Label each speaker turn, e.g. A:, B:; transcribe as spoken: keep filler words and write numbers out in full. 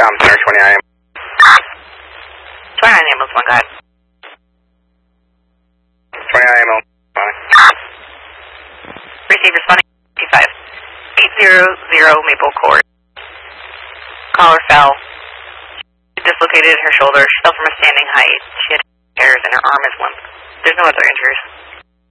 A: Com Center, twenty-nine.
B: twenty-nine ambulance one, go ahead.
A: twenty-nine ambulance one.
B: Receive responding two five. eight zero zero Maple Court. Caller fell. She dislocated her shoulder. She fell from a standing height. She had tears and her arm is limp. There's no other injuries.